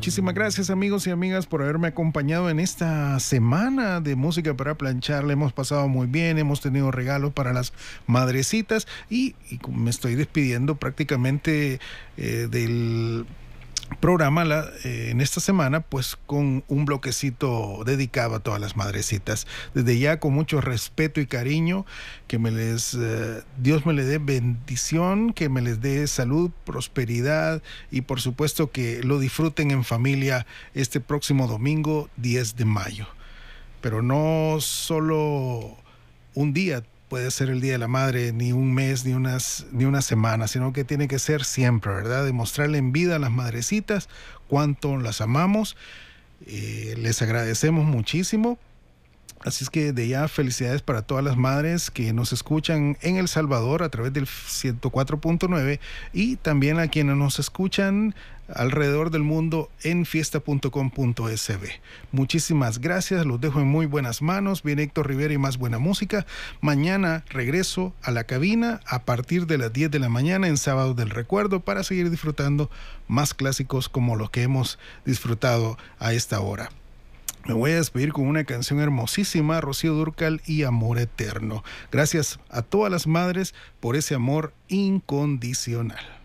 Muchísimas gracias, amigos y amigas, por haberme acompañado en esta semana de música para planchar. Le hemos pasado muy bien, hemos tenido regalos para las madrecitas y me estoy despidiendo prácticamente del programa en esta semana, pues con un bloquecito dedicado a todas las madrecitas. Desde ya, con mucho respeto y cariño, que Dios me les dé bendición, que me les dé salud, prosperidad y por supuesto que lo disfruten en familia este próximo domingo 10 de mayo. Pero no solo un día puede ser el Día de la Madre, ni un mes, ni una semana, sino que tiene que ser siempre, ¿verdad? Demostrarle en vida a las madrecitas cuánto las amamos. Les agradecemos muchísimo. Así es que de ya felicidades para todas las madres que nos escuchan en El Salvador a través del 104.9 y también a quienes nos escuchan alrededor del mundo en fiesta.com.sb. Muchísimas gracias, los dejo en muy buenas manos. Viene Héctor Rivera y más buena música. Mañana regreso a la cabina a partir de las 10 de la mañana en Sábado del Recuerdo para seguir disfrutando más clásicos como los que hemos disfrutado a esta hora. Me voy a despedir con una canción hermosísima, Rocío Dúrcal y Amor Eterno. Gracias a todas las madres por ese amor incondicional.